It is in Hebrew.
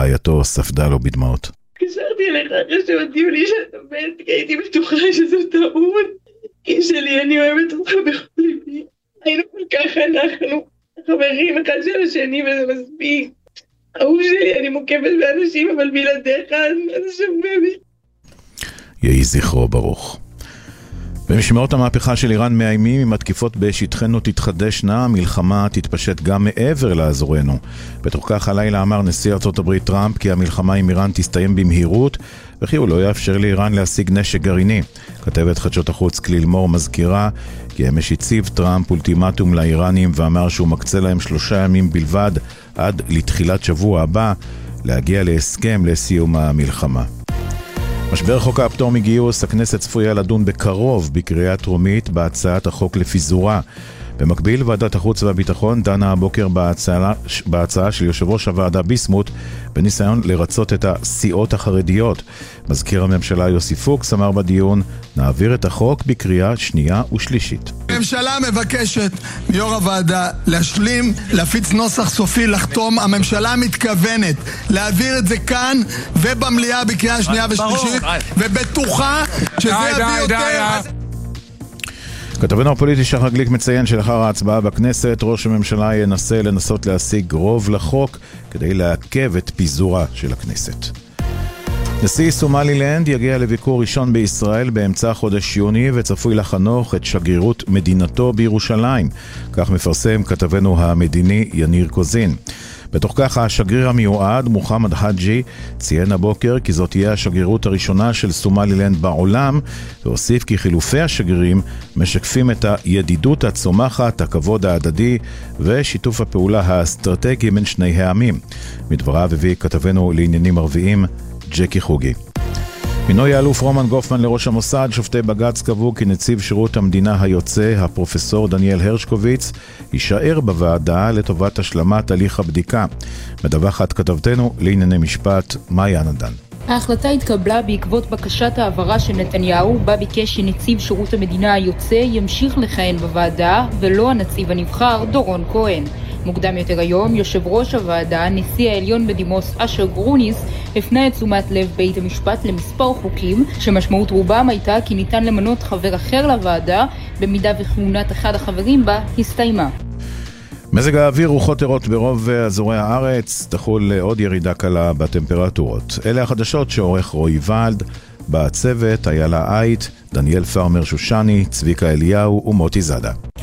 רעייתו ספדה לו בדמעות. קשרתי אליך אחרי שהודיעו לי שאתה מת, כי הייתי בטוחה שזו טעות. כי שלי, אני אוהבת אותך בכל ליבי. היינו כל כך אנחנו חברים אחד של השני וזה מספיק. אהוב שלי, אני מוקפת באנשים, אבל בלעדיך, מה זה שווה בי? יהי זכרו ברוך. במשמעות המהפכה של איראן מאיימים אם התקיפות בשטחנו תתחדשנה, המלחמה תתפשט גם מעבר לאזורנו. בתוך כך הלילה אמר נשיא ארצות הברית טראמפ כי המלחמה עם איראן תסתיים במהירות, וכי הוא לא יאפשר לאיראן להשיג נשק גרעיני. כתבת חדשות החוץ כליל מור מזכירה כי אמש הציב טראמפ אולטימטום לאיראנים ואמר שהוא מקצה להם 3 ימים בלבד עד לתחילת שבוע הבא להגיע להסכם לסיום המלחמה. משבר חוק הפטור מגיוס, הכנסת צפויה לדון בקרוב בקריאה טרומית בהצעת החוק לפיזורה. במקביל, ועדת החוץ והביטחון דנה הבוקר בהצעה של יושב ראש הוועדה ביסמוט בניסיון לרצות את הסיעות החרדיות. מזכיר הממשלה יוסי פוקס אמר בדיון, נעביר את החוק בקריאה שנייה ושלישית. הממשלה מבקשת מיו"ר הוועדה להשלים, להפיץ נוסח סופי, לחתום. הממשלה מתכוונת להעביר את זה כאן ובמליאה בקריאה שנייה ושלישית, ובטוחה שזה יביא יותר. כתבנו הפוליטי שחר גליק מציין שלאחר ההצבעה בכנסת ראש הממשלה ינסה להשיג רוב לחוק כדי לעכב את פיזורה של הכנסת. נשיא סומלילנד יגיע לביקור ראשון בישראל באמצע חודש יוני וצפוי לחנוך את שגרירות מדינתו בירושלים. כך מפרסם כתבנו המדיני יניר קוזין. בתוך כך השגריר המיועד מוחמד חג'י ציין הבוקר כי זאת תהיה השגרירות הראשונה של סומלילנד בעולם, והוסיף כי חילופי השגרירים משקפים את הידידות הצומחת, הכבוד ההדדי ושיתוף הפעולה האסטרטגי בין שני העמים. מדבריו הביא כתבנו לעניינים ערביים ג'קי חוגי. מינוי האלוף רומן גופמן לראש המוסד, שופטי בג"ץ קבעו כי נציב שירות המדינה היוצא, הפרופסור דניאל הרשקוביץ, יישאר בוועדה לטובת השלמת הליך הבדיקה. מדווחת כתבתנו לענייני משפט מאיה נדן. ההחלטה התקבלה בעקבות בקשת העברה של נתניהו, בה ביקש שנציב שירות המדינה היוצא ימשיך לכהן בוועדה, ולא הנציב הנבחר דורון כהן. מוקדם יותר היום, יושב ראש הוועדה, נשיא העליון בדימוס אשר גרוניס, הפנה את תשומת לב בית המשפט למספר חוקים, שמשמעות רובם הייתה כי ניתן למנות חבר אחר לוועדה, במידה וכהונת אחד החברים בה הסתיימה. מזג האוויר, רוחות ערות ברוב אזורי הארץ, תחול עוד ירידה קלה בטמפרטורות. אלה החדשות שעורך רועי ולד, בצוות איילה אייט, דניאל פרמר שושני, צביקה אליהו ומוטי זאדה.